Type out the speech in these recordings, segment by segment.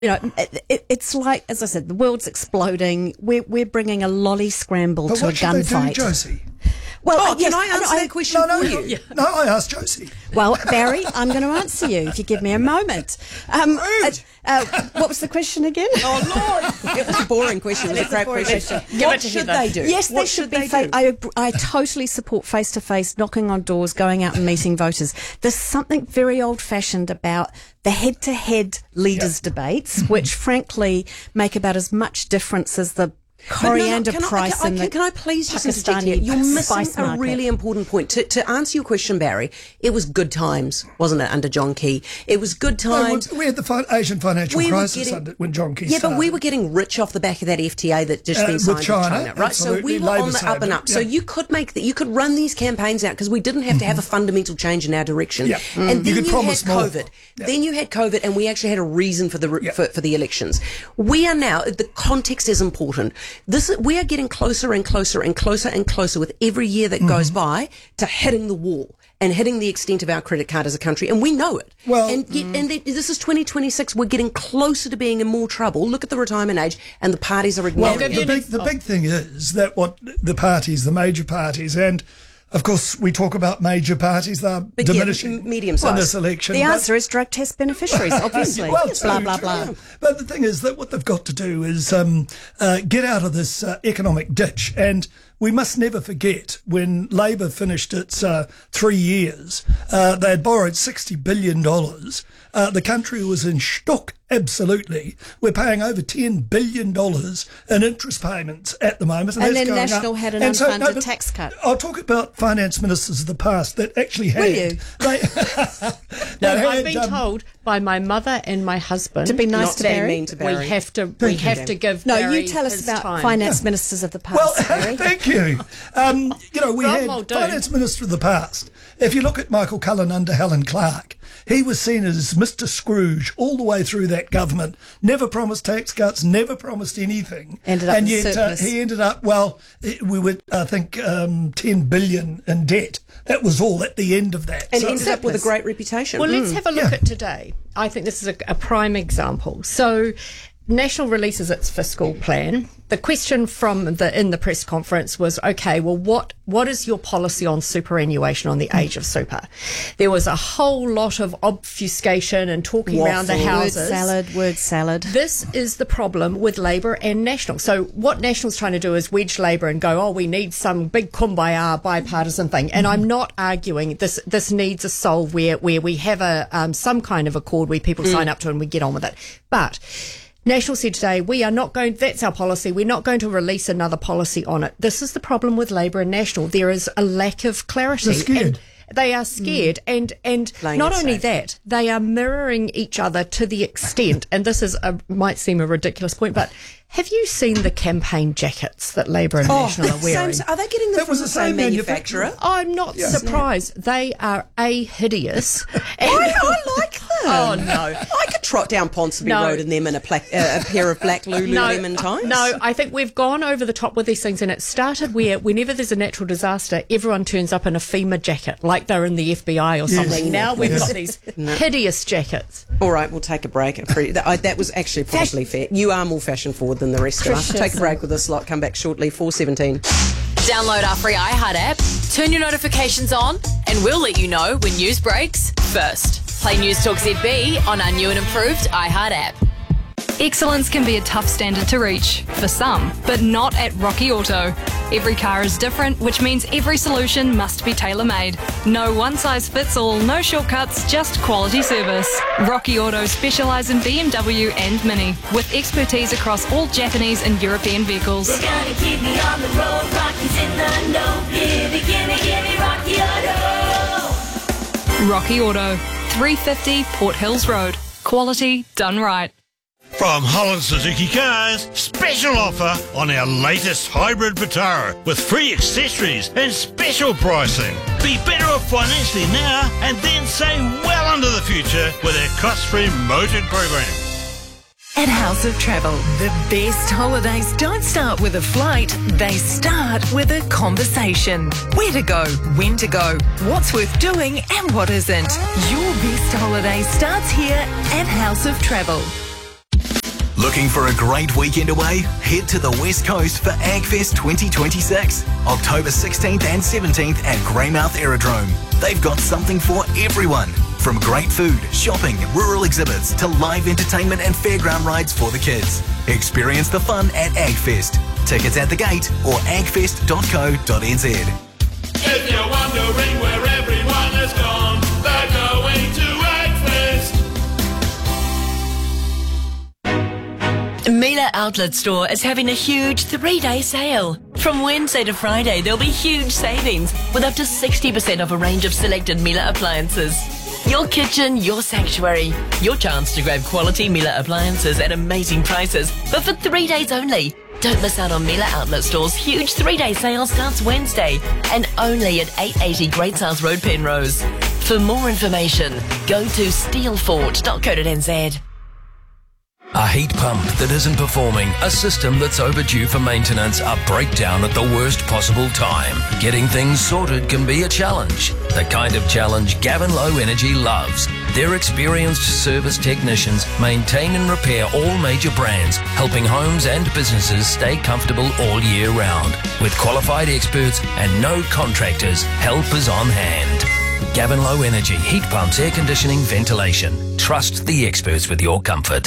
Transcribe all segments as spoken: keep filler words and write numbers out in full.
You know, it, it, it's like, as I said, the world's exploding. We're we're bringing a lolly scramble but to a what should they gunfight. do, Josie? Well, Oh, uh, yes, can I answer I, that question No, no, for no, you? no, I asked Josie. Well, Barry, I'm going to answer you if you give me a moment. Um, uh, uh, what was the question again? Oh, Lord. It was a boring question. It was a crap question. Give What it to should Heather. they do? Yes, what they should, be. they Fa- do? I, I totally support face-to-face, knocking on doors, going out and meeting voters. There's something very old-fashioned about the head-to-head leaders' Yeah. debates, which frankly make about as much difference as the coriander But no, no, can I- price can I, and the can, can I please just interject here? Pakistani You're missing spice a market. really important point. To, to answer your question, Barry, it was good times, wasn't it, under John Key? It was good No, times. we had the fi- Asian financial We were crisis getting- under, when John Key Yeah, started. but we were getting rich off the back of that F T A that just Uh, been with signed with China, China, right? So absolutely. we were Labour on the up and saved up. it, So yeah. you could make that, you could run these campaigns out because we didn't have to have a fundamental change in our direction. Yeah. And You then could you, had promise more. COVID. Yeah. Then you had COVID, and we actually had a reason for the re- Yeah. for, for the elections. We are now, the context is important. This we are getting closer and closer and closer and closer with every year that goes Mm-hmm. by to hitting the wall and hitting the extent of our credit card as a country, and we know it. Well- and yet, and th- this is twenty twenty-six. We're getting closer to being in more trouble. Look at the retirement age, and the parties are Well, ignoring the it. big, the big thing is that what the parties, the major parties, and of course we talk about major parties, they're But yeah, diminishing m- medium on size. this election. The but- answer is drug test beneficiaries, obviously. Well, blah, true, blah, true. blah. But the thing is that what they've got to do is um, uh, get out of this uh, economic ditch. And we must never forget when Labor finished its uh, three years, uh, they had borrowed sixty billion dollars. Uh, the country was in shock, absolutely. We're paying over ten billion dollars in interest payments at the moment. And, And that's then going National up. had an And so- unfunded but tax cut. I'll talk about finance ministers of the past that actually had. Will you? They, No, they I've had, been um, told by my mother and my husband To be nice Not to being Barry. mean to Barry. we have to we you. have to give No, Barry you tell us his about time. finance ministers of the past, Well, Barry. thank you. Um, you know, we Well, had well done. finance minister of the past. If you look at Michael Cullen under Helen Clark, he was seen as Mister Scrooge all the way through that government. Never promised tax cuts, never promised anything. Ended up and in yet uh, surplus. he ended up, well, it- we were, I think, um, ten billion in debt. That was all at the end of that. and So- ended up with a great reputation. Well, let's have a look Yeah. at today. I think this is a, a prime example. So, National releases its fiscal plan. The question from the in the press conference was, okay, well, what what is your policy on superannuation on the age of super? There was a whole lot of obfuscation and talking around the Waffle. Word houses. salad, word salad. This is the problem with Labor and National. So what National's trying to do is wedge Labor and go, oh, we need some big kumbaya bipartisan thing. And I'm not arguing this. This needs a solve where where we have a um, some kind of accord where people sign up to and we get on with it. But National said today, we are not going, that's our policy, we're not going to release another policy on it. This is the problem with Labor and National. There is a lack of clarity. They're scared. And they are scared. And, and Playing not it only safe. that, they are mirroring each other to the extent, and this is a, might seem a ridiculous point, but have you seen the campaign jackets that Labor and National are wearing? Same, are they getting them That from was the the same same manufacturer? manufacturer. I'm not surprised. They are A, hideous. And I, I like them. Oh, no. I could trot down Ponsonby No. Road in them in a, pla- uh, a pair of black Lululemon ties. No, I think we've gone over the top with these things, and it started where whenever there's a natural disaster, everyone turns up in a FEMA jacket, like they're in the F B I or something. Now we've got these hideous jackets. All right, we'll take a break. I pre- that, I, that was actually probably fair. You are more fashion forward than the rest of us. Take a break with this lot. Come back shortly. four seventeen. Download our free iHeart app, turn your notifications on, and we'll let you know when news breaks first. Play News Talk Z B on our new and improved iHeart app. Excellence can be a tough standard to reach, for some, but not at Rocky Auto. Every car is different, which means every solution must be tailor-made. No one-size-fits-all, no shortcuts, just quality service. Rocky Auto specialise in B M W and Mini, with expertise across all Japanese and European vehicles. Gonna keep me on the road, Rocky's in the know. Gimme, gimme, gimme Rocky Auto. Rocky Auto, three fifty Port Hills Road. Quality done right. From Holland Suzuki Cars, special offer on our latest hybrid Vitara with free accessories and special pricing. Be better off financially now and then save well into the future with our cost-free motored program. At House of Travel, the best holidays don't start with a flight, they start with a conversation. Where to go, when to go, what's worth doing and what isn't. Your best holiday starts here at House of Travel. Looking for a great weekend away? Head to the West Coast for AgFest twenty twenty-six, October sixteenth and seventeenth at Greymouth Aerodrome. They've got something for everyone, from great food, shopping, rural exhibits to live entertainment and fairground rides for the kids. Experience the fun at AgFest. Tickets at the gate or agfest dot co dot n z. If you're wondering where everyone has gone, they're going to AgFest. Miele Outlet Store is having a huge three-day sale. From Wednesday to Friday, there'll be huge savings with up to sixty percent off a range of selected Miele appliances. Your kitchen, your sanctuary. Your chance to grab quality Miele appliances at amazing prices, but for three days only. Don't miss out on Miele Outlet Store's huge three-day sale starts Wednesday and only at eight eighty Great South Road, Penrose. For more information, go to steelfort dot co dot n z. A heat pump that isn't performing, a system that's overdue for maintenance, a breakdown at the worst possible time. Getting things sorted can be a challenge. The kind of challenge Gavin Low Energy loves. Their experienced service technicians maintain and repair all major brands, helping homes and businesses stay comfortable all year round. With qualified experts and no contractors, help is on hand. Gavin Low Energy, heat pumps, air conditioning, ventilation. Trust the experts with your comfort.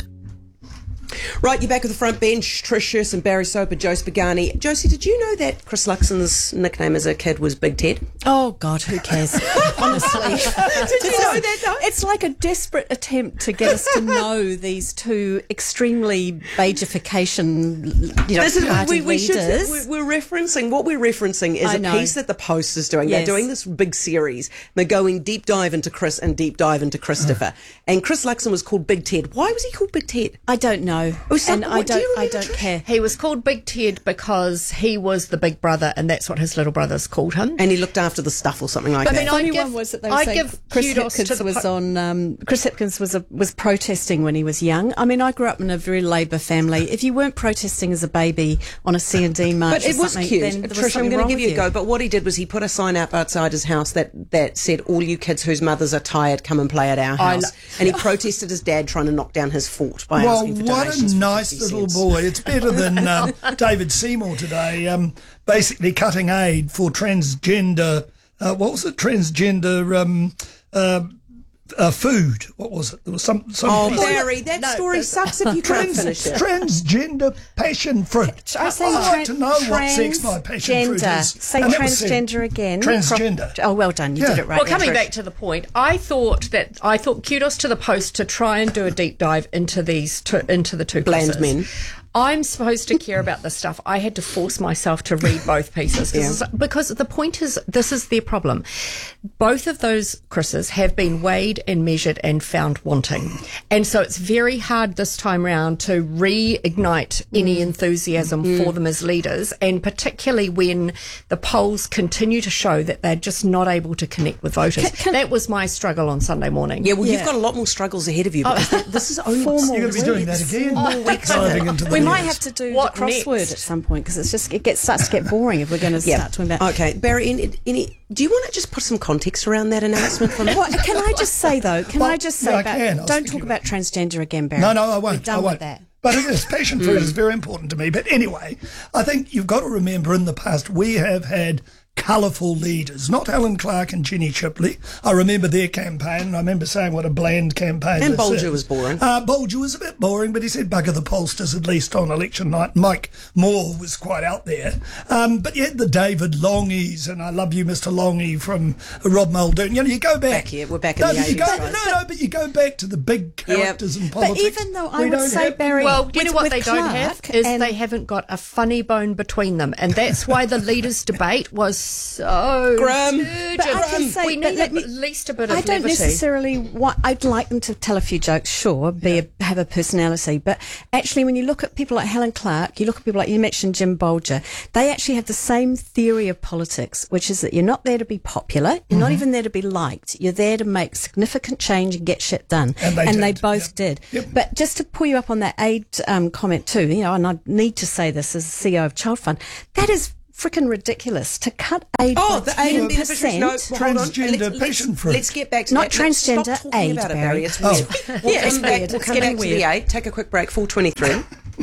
Right, you're back with the front bench. Trish Scherson, Barry Soper, Josie Pagani. Josie, did you know that Chris Luxon's nickname as a kid was Big Ted? Oh, God, who cares? Honestly. Did you know that, though? It's like a desperate attempt to get us to know these two extremely beigification, you know, This is party we, we should. leaders. We're, we're referencing what we're referencing is I a know. piece that the Post is doing. Yes. They're doing this big series. They're going deep dive into Chris and deep dive into Christopher. And Chris Luxon was called Big Ted. Why was he called Big Ted? I don't know. was some- and I what- do you don't, I remember, don't Trish? care. He was called Big Ted because he was the big brother, and that's what his little brothers called him. And he looked after the stuff or something like But that. I mean, The funny I'd give- one was that they were I'd saying give Chris kudos to Hipkins the was po- on. Um, Chris Hipkins was a, was protesting when he was young. I mean, I grew up in a very Labor family. If you weren't protesting as a baby on a C and D march, But it or was something, cute. then there was Trish, I'm something going wrong to give with you a go. But what he did was he put a sign up outside his house that, that said, "All you kids whose mothers are tired, come and play at our I house." lo- and he protested his dad trying to knock down his fort by Well, asking for what donations. a for nice fifty little cents. boy. It's better than um, David Seymour today, um, basically cutting aid for transgender, uh, what was it, transgender um, uh, uh, food. What was it? There was some... some Oh, piece- Barry, that No, story that's- sucks if you can't Trans, finish it. transgender passion fruit. I say I'd like tran- to know what sex my passion fruit transgender. is. Say And that was said. transgender again. Transgender. Pro- oh, well done. You Yeah. did it right. Well, coming Trish. back to the point, I thought that I thought kudos to the Post to try and do a deep dive into these two, into the two Bland Chris's. men. I'm supposed to care about this stuff. I had to force myself to read both pieces 'cause Yeah. it's- because the point is, this is their problem. Both of those Chris's have been weighed and measured and found wanting, and so it's very hard this time round to reignite any enthusiasm for them as leaders, and particularly when the polls continue to show that they're just not able to connect with voters. that was my struggle on Sunday morning. Yeah, well, you've Yeah. got a lot more struggles ahead of you because th- this is only Four more You're going to be doing that weeks. again. Four weeks. Diving into the We might news. have to do What the crossword next? at some point because it's just it gets starts to get boring if we're going to Yeah. start talking about. Okay, Barry, any, any, do you want to just put some context around that announcement from What, can I just say though? Can Well, I just say yeah, I about, can. I was don't thinking talk about transgender again, Barry. No, no, I won't. We're done I won't. with that. But it is. Passion fruit is very important to me. But anyway, I think you've got to remember in the past we have had colourful leaders, not Helen Clark and Jenny Shipley. I remember their campaign. I remember saying what a bland campaign And this Bolger is. was boring. Uh, Bolger was a bit boring, but he said bugger the pollsters at least on election night. Mike Moore was quite out there. Um, but you had the David Longies, and I love you, Mister Longy, from Rob Muldoon. You know, you go back. Back here, we're back in no, the but you eighties, go, guys. No, no, but you go back to the big characters in politics. But even though I We would don't say, have- Barry, Well, you with, know what with they don't have Clark is and- they haven't got a funny bone between them, and that's why the leaders' debate was so Grim. turgid. But I can say, we but need let at me- least a bit of I don't levity. necessarily want. I'd like them to tell a few jokes, sure, be a, have a personality. But actually, when you look at people like Helen Clark, you look at people like you mentioned Jim Bolger. They actually have the same theory of politics, which is that you're not there to be popular. You're not even there to be liked. You're there to make significant change and get shit done. And they did, both yep. did. Yep. But just to pull you up on that aid um, comment too, you know, and I need to say this as C E O of Child Fund, that is freaking ridiculous to cut aid Oh, by the aid and ten beneficiaries. No, percent. well, hold on. Transgender Let's- passion let's, fruit. let's get back to Not that. Let's stop transgender, talking aid, about it, Barry. Barry. It's Oh. weird. We'll Yeah, it's come back, weird. we'll It's come getting back to the weird. aid. Take a quick break. four twenty-three.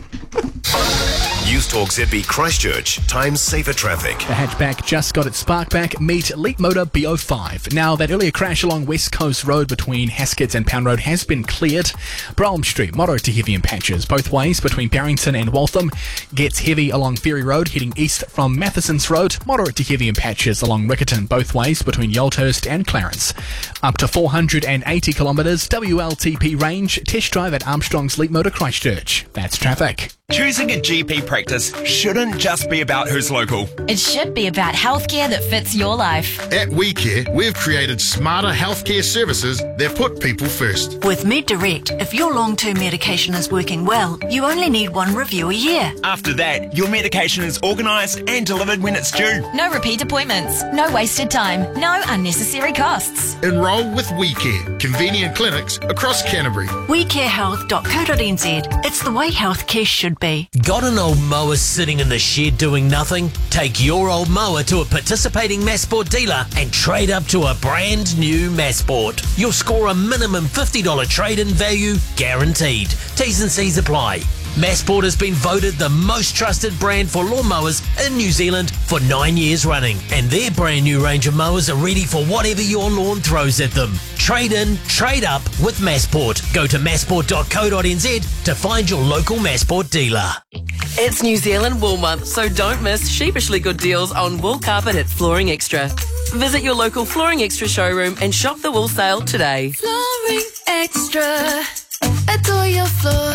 News Talk Z B Christchurch. Time saver traffic. The hatchback just got its spark back. Meet Leap Motor B O five. Now, that earlier crash along West Coast Road between Haskett and Pound Road has been cleared. Brougham Street, moderate to heavy in patches both ways between Barrington and Waltham. Gets heavy along Ferry Road, heading east from Matheson's Road. Moderate to heavy in patches along Riccarton both ways between Yolthurst and Clarence. Up to four hundred eighty kilometres, W L T P range. Test drive at Armstrong's Leap Motor Christchurch. That's traffic. Choosing a G P practice shouldn't just be about who's local. It should be about healthcare that fits your life. At WeCare, we've created smarter healthcare services that put people first. With MedDirect, if your long-term medication is working well, you only need one review a year. After that, your medication is organised and delivered when it's due. No repeat appointments, no wasted time, no unnecessary costs. Enroll with WeCare, convenient clinics across Canterbury. we care health dot co dot n z. It's the way healthcare should be. Got an old mower sitting in the shed doing nothing? Take your old mower to a participating Massport dealer and trade up to a brand new Massport. You'll score a minimum fifty dollars trade-in value guaranteed. T's and C's apply. Massport has been voted the most trusted brand for lawnmowers in New Zealand for nine years running, and their brand new range of mowers are ready for whatever your lawn throws at them. Trade in, trade up with Massport. Go to massport dot co dot n z to find your local Massport dealer. It's New Zealand Wool Month, so don't miss sheepishly good deals on wool carpet at Flooring Extra. Visit your local Flooring Extra showroom and shop the wool sale today. Flooring Extra. Adore your floor.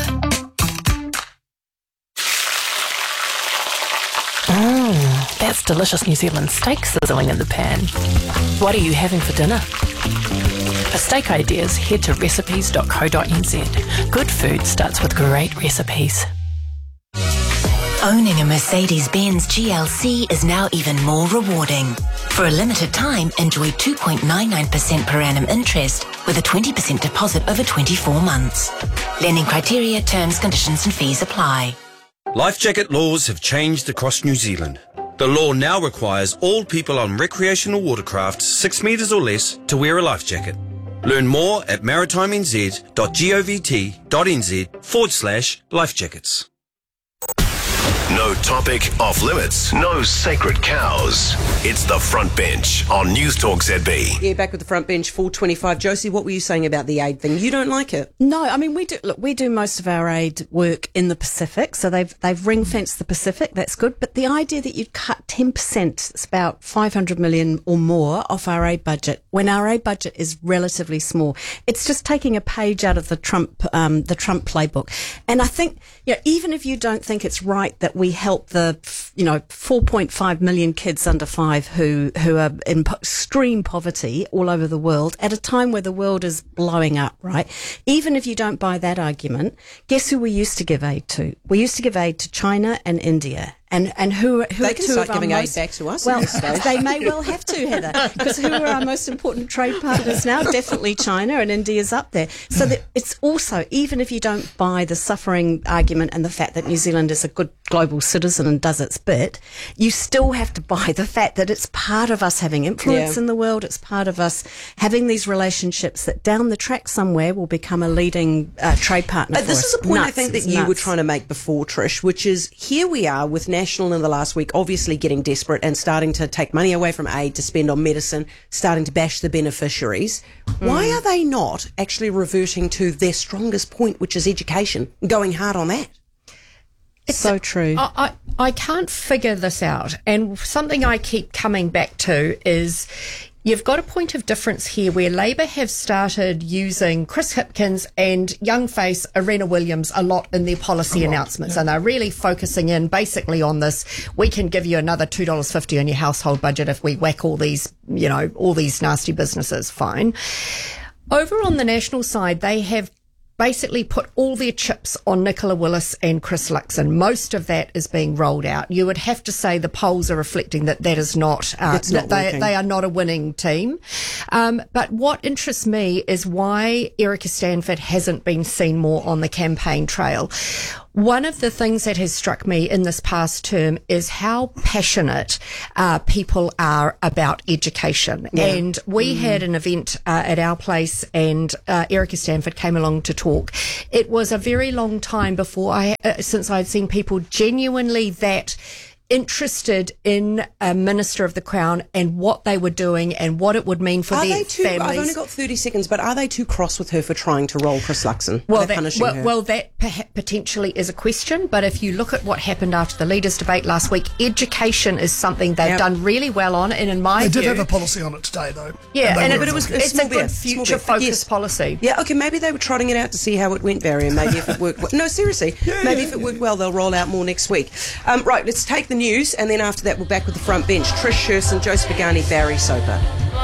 Mmm, that's delicious New Zealand steak sizzling in the pan. What are you having for dinner? For steak ideas, head to recipes dot co dot n z. Good food starts with great recipes. Owning a Mercedes-Benz G L C is now even more rewarding. For a limited time, enjoy two point nine nine percent per annum interest with a twenty percent deposit over twenty-four months. Lending criteria, terms, conditions and fees apply. Life jacket laws have changed across New Zealand. The law now requires all people on recreational watercraft six metres or less to wear a life jacket. Learn more at maritimez dot govt dot n z forward slash life jackets. No topic off limits. No sacred cows. It's the front bench on News Talk Z B. Yeah, back with the front bench, four twenty-five. Josie, what were you saying about the aid thing? You don't like it? No, I mean we do. Look, we do most of our aid work in the Pacific, so they've they've ring fenced the Pacific. That's good. But the idea that you'd cut ten percent, it's about five hundred million or more off our aid budget, when our aid budget is relatively small, it's just taking a page out of the Trump um, the Trump playbook. And I think, you know, even if you don't think it's right that we help the, you know, four point five million kids under five who, who are in po- extreme poverty all over the world at a time where the world is blowing up, right? Even if you don't buy that argument, guess who we used to give aid to? We used to give aid to China and India. And and who who they are can two start of our giving most, aid back to us. Well, at this stage. they may well have to, Heather, because who are our most important trade partners now? Definitely China, and India's up there. So that it's also, even if you don't buy the suffering argument and the fact that New Zealand is a good global citizen and does its bit, you still have to buy the fact that it's part of us having influence Yeah. in the world. It's part of us having these relationships that down the track somewhere will become a leading uh, trade partner. Uh, for this us. is a point I Nuts. think that It's you were nuts. trying to make before, Trish, which is here we are with National in the last week, obviously getting desperate and starting to take money away from aid to spend on medicine, starting to bash the beneficiaries. Why Mm. are they not actually reverting to their strongest point, which is education, and going hard on that? It's so true. I, I, I can't figure this out. And something I keep coming back to is you've got a point of difference here where Labor have started using Chris Hipkins and young face Arena Williams a lot in their policy announcements. Yeah. And they're really focusing in basically on this. We can give you another two dollars fifty on your household budget if we whack all these, you know, all these nasty businesses. Fine. Over on the national side, they have basically put all their chips on Nicola Willis and Chris Luxon. Most of that is being rolled out. You would have to say the polls are reflecting that that is not, uh, It's not that they, working. they are not a winning team. Um, but what interests me is why Erica Stanford hasn't been seen more on the campaign trail. One of the things that has struck me in this past term is how passionate uh, people are about education. Yeah. And we mm. had an event uh, at our place, and uh, Erica Stanford came along to talk. It was a very long time before I, uh, since I'd seen people genuinely that interested in a Minister of the Crown and what they were doing and what it would mean for are their they too, families. I've only got thirty seconds, but are they too cross with her for trying to roll Chris Luxon? Well, are they that, punishing well, her? well, that perha- potentially is a question, but if you look at what happened after the leaders' debate last week, education is something they've Yep. done really well on, and in my They view... did have a policy on it today, though. Yeah, they and were it, but it was, focused. it's a Small good bit, small bit. future-focused Yes. policy. Yeah, okay, maybe they were trotting it out to see how it went, Barry, and maybe if it worked well. No, seriously, Yeah, maybe yeah, if it yeah. worked well, they'll roll out more next week. Um, right, let's take the news, and then after that, we're back with the front bench. Trish Sherson, Joe Spagani, Barry Soper.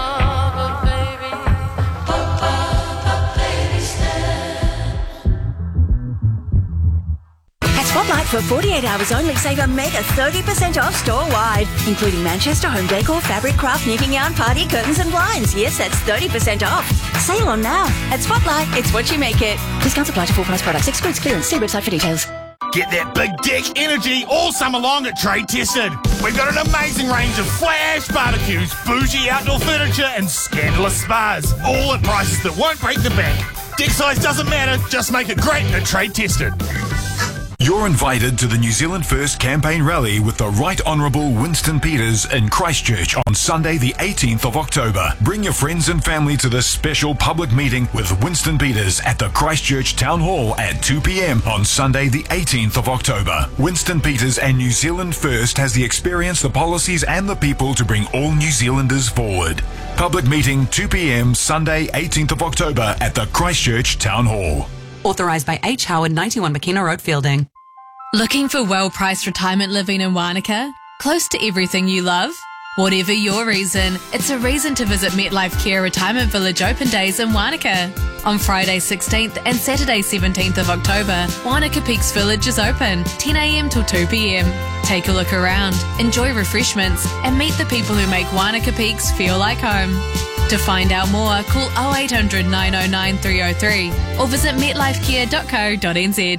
At Spotlight, for forty-eight hours only, save a mega thirty percent off store-wide, including Manchester home decor, fabric craft, knitting yarn, party curtains and blinds. Yes, that's thirty percent off. Sale on now. At Spotlight, it's what you make it. Discounts apply to full price products. Excludes clearance. See website for details. Get that big dick energy all summer long at Trade Tested. We've got an amazing range of flash barbecues, bougie outdoor furniture and scandalous spas, all at prices that won't break the bank. Dick size doesn't matter, just make it great at Trade Tested. You're invited to the New Zealand First campaign rally with the Right Honourable Winston Peters in Christchurch on Sunday the eighteenth of October. Bring your friends and family to this special public meeting with Winston Peters at the Christchurch Town Hall at two p.m. on Sunday the eighteenth of October. Winston Peters and New Zealand First has the experience, the policies and the people to bring all New Zealanders forward. Public meeting two p.m. Sunday eighteenth of October at the Christchurch Town Hall. Authorised by H. Howard, ninety-one McKenna Road, Fielding. Looking for well-priced retirement living in Wānaka? Close to everything you love? Whatever your reason, it's a reason to visit MetLife Care Retirement Village Open Days in Wānaka. On Friday sixteenth and Saturday seventeenth of October, Wānaka Peaks Village is open, ten a.m. till two p.m. Take a look around, enjoy refreshments, and meet the people who make Wānaka Peaks feel like home. To find out more, call oh eight hundred, nine oh nine, three oh three or visit metlifecare dot co dot n z.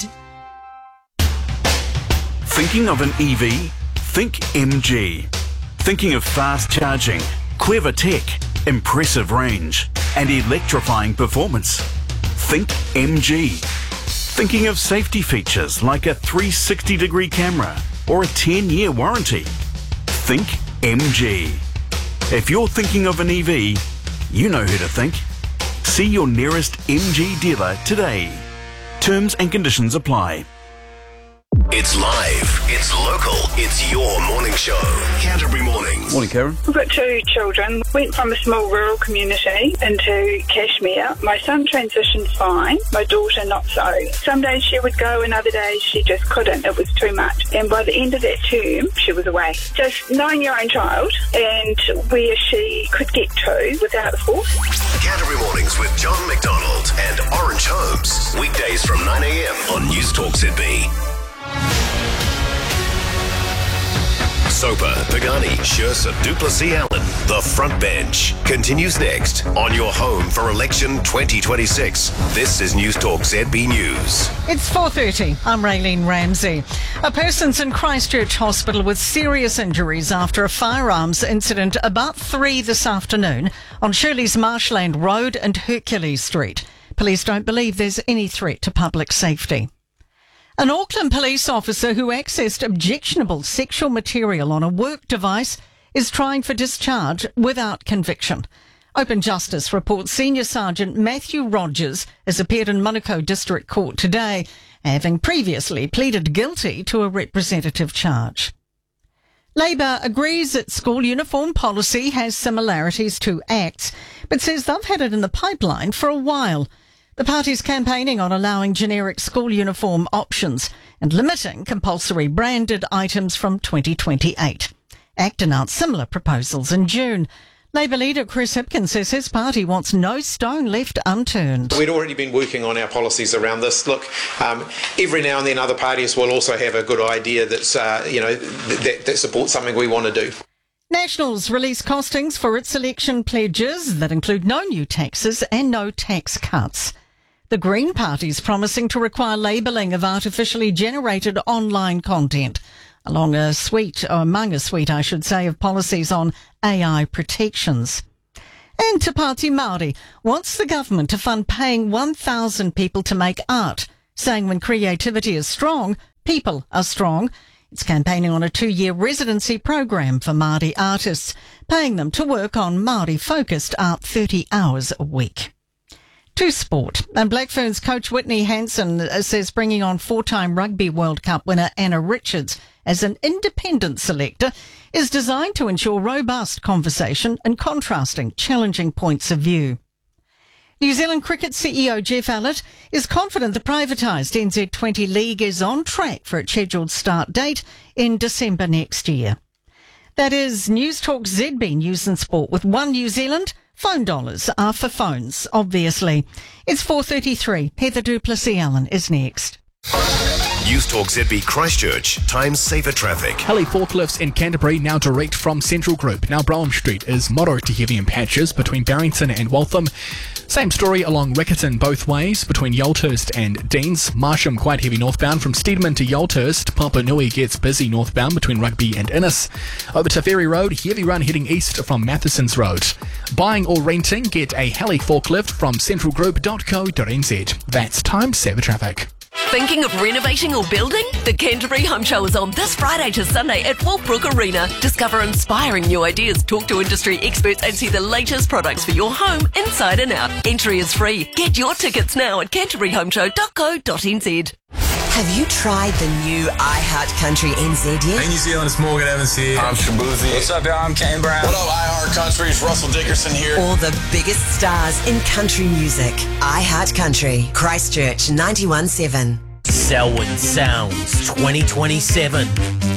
Thinking of an E V? Think M G. Thinking of fast charging, clever tech, impressive range, and electrifying performance? Think M G. Thinking of safety features like a three sixty degree camera or a ten year warranty? Think M G. If you're thinking of an E V, you know who to think. See your nearest M G dealer today. Terms and conditions apply. It's live, it's local, it's your morning show. Canterbury Mornings. Morning, Karen. We've got two children. Went from a small rural community into Cashmere. My son transitioned fine, my daughter not so. Some days she would go and other days she just couldn't. It was too much. And by the end of that term, she was away. Just knowing your own child and where she could get to without a force. Canterbury Mornings with John McDonald and Orange Holmes. Weekdays from nine a.m. on News Talk Z B. Soper, Pagani, Sherson, Duplessis, Allen. The Front Bench continues next on your home for election twenty twenty-six. This is News Talk Z B News. It's four thirty. I'm Raylene Ramsey. A person's in Christchurch Hospital with serious injuries after a firearms incident about three this afternoon on Shirley's Marshland Road and Hercules Street. Police don't believe there's any threat to public safety. An Auckland police officer who accessed objectionable sexual material on a work device is trying for discharge without conviction. Open Justice reports Senior Sergeant Matthew Rogers has appeared in Manukau District Court today, having previously pleaded guilty to a representative charge. Labour agrees its school uniform policy has similarities to ACT's, but says they've had it in the pipeline for a while. The party's campaigning on allowing generic school uniform options and limiting compulsory branded items from twenty twenty-eight. ACT announced similar proposals in June. Labour leader Chris Hipkins says his party wants no stone left unturned. We'd already been working on our policies around this. Look, um, every now and then other parties will also have a good idea that's, uh, you know, that, that supports something we want to do. Nationals release costings for its election pledges that include no new taxes and no tax cuts. The Green Party's promising to require labelling of artificially generated online content, along a suite, or among a suite, I should say, of policies on A I protections. And Te Pāti Māori wants the government to fund paying one thousand people to make art, saying when creativity is strong, people are strong. It's campaigning on a two-year residency program for Māori artists, paying them to work on Māori-focused art thirty hours a week. To sport. And Black Ferns coach Whitney Hansen says bringing on four-time Rugby World Cup winner Anna Richards as an independent selector is designed to ensure robust conversation and contrasting, challenging points of view. New Zealand Cricket C E O Jeff Allett is confident the privatised N Z twenty League is on track for its scheduled start date in December next year. That is News Talk Z B News and Sport with One New Zealand. Phone dollars are for phones, obviously. It's four thirty-three. Heather Duplessis-Allen is next. News Talk Z B Christchurch. Time saver traffic. Heli forklifts in Canterbury now direct from Central Group. Now Brougham Street is moderate to heavy in patches between Barrington and Waltham. Same story along Riccarton both ways between Yolthurst and Deans. Marsham quite heavy northbound from Steedman to Yolthurst. Papa Nui gets busy northbound between Rugby and Innis. Over to Ferry Road, heavy run heading east from Matheson's Road. Buying or renting, get a heli forklift from central group dot co dot n z. That's Time Saver Traffic. Thinking of renovating or building? The Canterbury Home Show is on this Friday to Sunday at Wolfbrook Arena. Discover inspiring new ideas, talk to industry experts and see the latest products for your home inside and out. Entry is free. Get your tickets now at canterbury home show dot co dot n z. Have you tried the new iHeart Country N Z yet? Hey New Zealand, it's Morgan Evans here. I'm Shabuzi. What's up, y'all? I'm Kane Brown. What up, iHeart Country? It's Russell Dickerson here. All the biggest stars in country music. iHeart Country, Christchurch ninety-one point seven. Selwyn Sounds twenty twenty-seven.